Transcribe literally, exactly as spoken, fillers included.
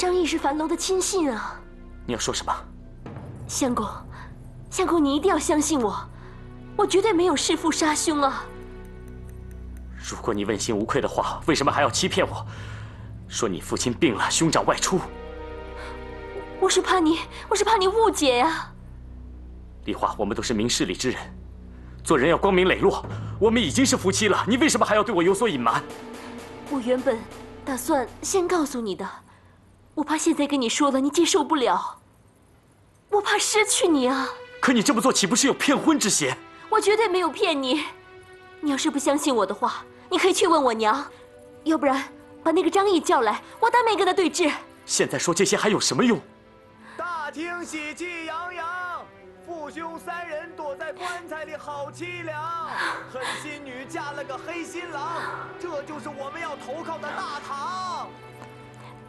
张毅是樊楼的亲信啊！ 你要说什么？ 相公，相公，你一定要相信我，我绝对没有弑父杀兄啊！ 如果你问心无愧的话，为什么还要欺骗我，说你父亲病了，兄长外出？ 我是怕你，我是怕你误解呀。 丽华，我们都是明事理之人，做人要光明磊落。我们已经是夫妻了，你为什么还要对我有所隐瞒？ 我原本打算先告诉你的，我怕现在跟你说了你接受不了，我怕失去你啊。 可你这么做岂不是有骗婚之嫌？ 我绝对没有骗你。你要是不相信我的话，你可以去问我娘，要不然把那个张毅叫来，我当面跟他对质。 现在说这些还有什么用？ 大厅喜气洋洋，父兄三人躲在棺材里，好凄凉。狠心女嫁了个黑心郎，这就是我们要投靠的大唐。